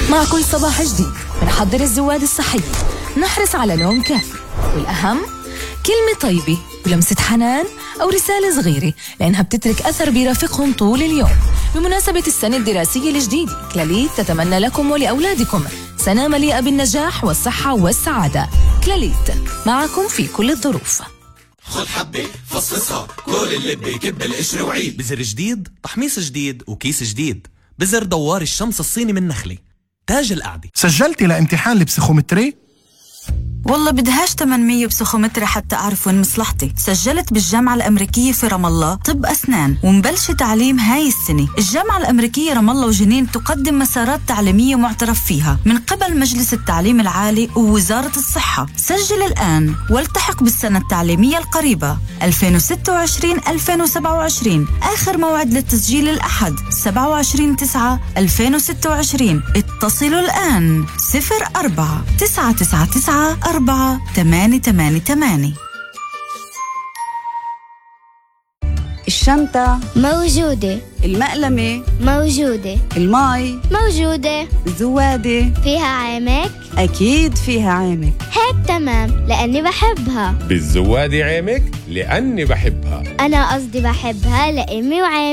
مع كل صباح جديد بنحضر الزواد الصحي، نحرص على نوم كافي، والأهم كلمة طيبة ولمسة حنان أو رسالة صغيرة، لأنها بتترك أثر بيرافقهم طول اليوم. بمناسبة السنة الدراسية الجديدة، كلاليت تتمنى لكم ولأولادكم سنة مليئة بالنجاح والصحة والسعادة. كلاليت معكم في كل الظروف. خد حبة فصصها، كل اللي بيكب القشر وعيد. بزر جديد، تحميص جديد، وكيس جديد. بزر دوار الشمس الصيني من نخلة، تاج القعدة. سجلتي لامتحان البسيخومتري؟ والله بدهاش 800 بسيخومتري حتى أعرف وين مصلحتي. سجلت بالجامعة الأمريكية في رام الله طب أسنان، ومبلش تعليم هاي السنة. الجامعة الأمريكية رام الله وجنين تقدم مسارات تعليمية معترف فيها من قبل مجلس التعليم العالي ووزارة الصحة. سجل الآن والتحق بالسنة التعليمية القريبة 2026-2027. آخر موعد للتسجيل الأحد 27/9/2026. اتصلوا الآن 04-999-4888. الشنطة موجودة، المقلمة موجودة، المي موجودة، الزوادة فيها عامك؟ أكيد فيها عامك. هيك تمام لأني بحبها. بالزوادة عامك لأني بحبها. أنا قصدي بحبها لأمي وعامك.